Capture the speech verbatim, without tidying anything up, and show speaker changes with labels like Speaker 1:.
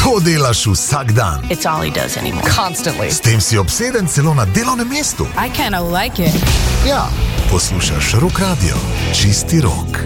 Speaker 1: To delaš vsak dan.
Speaker 2: It's all he does anymore.
Speaker 3: Constantly.
Speaker 1: S tem si obseden celo na delovnem mestu.
Speaker 3: I kind of like it.
Speaker 1: Ja, poslušaš Rock Radio. Čisti rok.